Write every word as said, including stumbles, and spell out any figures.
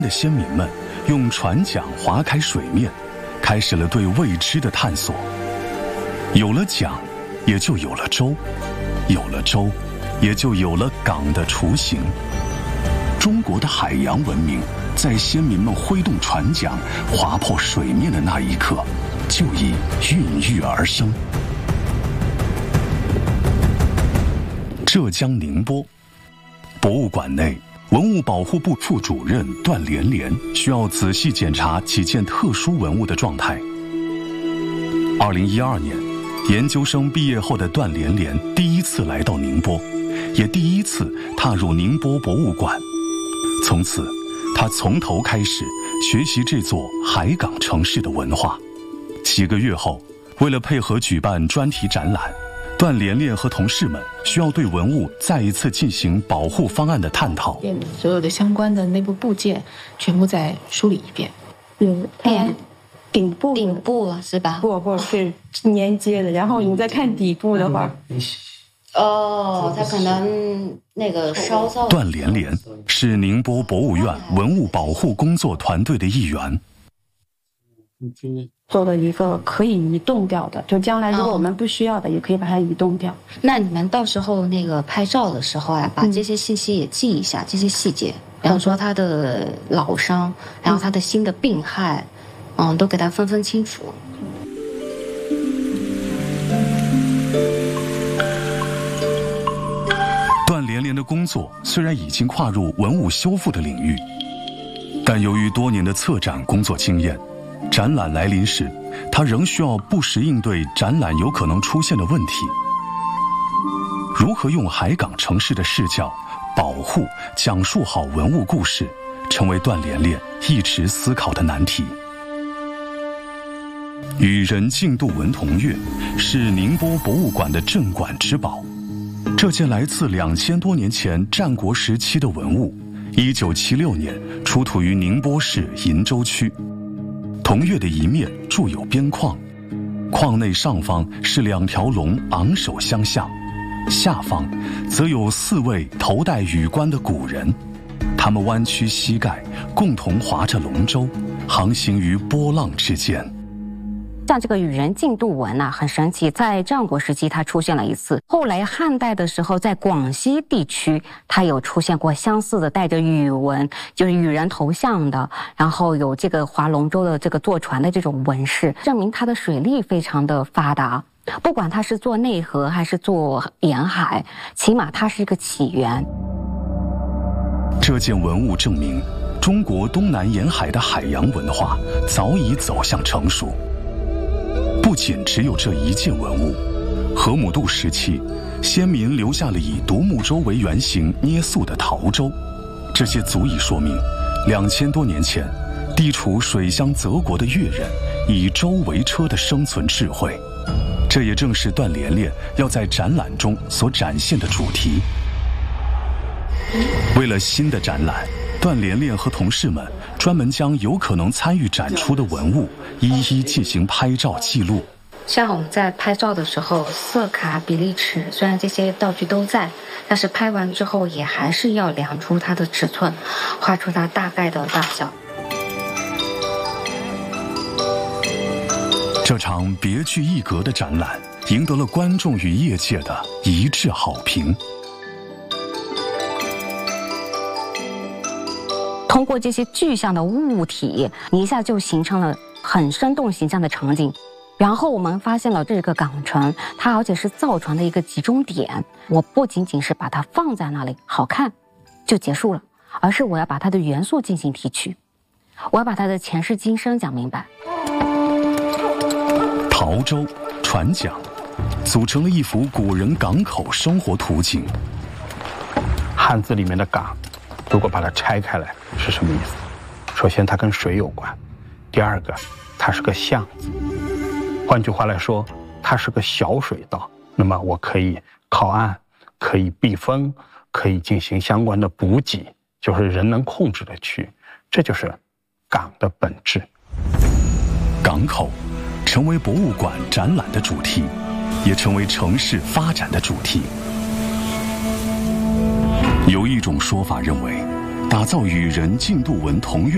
的先民们用船桨划开水面，开始了对未知的探索。有了桨，也就有了舟；有了舟，也就有了港的雏形。中国的海洋文明，在先民们挥动船桨划破水面的那一刻，就已孕育而生。浙江宁波博物馆内，文物保护部副主任段连连需要仔细检查几件特殊文物的状态。二零一二年，研究生毕业后的段连连第一次来到宁波，也第一次踏入宁波博物馆。从此，他从头开始学习这座海港城市的文化。几个月后，为了配合举办专题展览，段连连和同事们需要对文物再一次进行保护方案的探讨， 所有的相关的内部部件全部再梳理一遍。 嗯，看顶部顶部了是吧？ 不不是连接的，然后你再看底部的话， 哦，它可能那个烧造。 段连连是宁波博物院文物保护工作团队的一员。 做了一个可以移动掉的，就将来如果我们不需要的，也可以把它移动掉。 那你们到时候那个拍照的时候啊，把这些信息也记一下，嗯、这些细节，比方说他的老伤，然后他的新的病害，嗯，都给他分分清楚。 段连连的工作虽然已经跨入文物修复的领域，但由于多年的策展工作经验，展览来临时，他仍需要不时应对展览有可能出现的问题。如何用海港城市的视角保护、讲述好文物故事，成为段连连一直思考的难题。与人竞渡文铜钺是宁波博物馆的镇馆之宝。这件来自两千多年前战国时期的文物，一九七六年出土于宁波市鄞州区。铜钺的一面铸有边框，框内上方是两条龙昂首相向，下方则有四位头戴羽冠的古人，他们弯曲膝盖，共同划着龙舟，航行于波浪之间。 像这个与人竞渡纹啊，很神奇，在战国时期它出现了一次，后来汉代的时候，在广西地区它有出现过相似的带着羽纹，就是羽人头像的，然后有这个划龙舟的这个坐船的这种纹饰，证明它的水利非常的发达。不管它是做内河还是做沿海，起码它是一个起源。 这件文物证明，中国东南沿海的海洋文化早已走向成熟。不仅只有这一件文物，河姆渡时期，先民留下了以独木舟为原型捏塑的陶舟，这些足以说明，两千多年前，地处水乡泽国的越人以舟为车的生存智慧。这也正是段连连要在展览中所展现的主题。为了新的展览，段连连和同事们专门将有可能参与展出的文物一一进行拍照记录。 像我们在拍照的时候，色卡、比例尺，虽然这些道具都在，但是拍完之后也还是要量出它的尺寸，画出它大概的大小。 这场别具一格的展览赢得了观众与业界的一致好评。 通过这些具象的物体，一下就形成了很生动形象的场景。然后我们发现了这个港城，它而且是造船的一个集中点。我不仅仅是把它放在那里好看就结束了，而是我要把它的元素进行提取，我要把它的前世今生讲明白。 陶舟、船桨，组成了一幅古人港口生活图景。 汉字里面的港，如果把它拆开来是什么意思？首先它跟水有关，第二个它是个巷子，换句话来说它是个小水道，那么我可以靠岸，可以避风，可以进行相关的补给，就是人能控制的区域，这就是港的本质。 港口成为博物馆展览的主题，也成为城市发展的主题。有一种说法认为，打造与人竞渡纹铜钺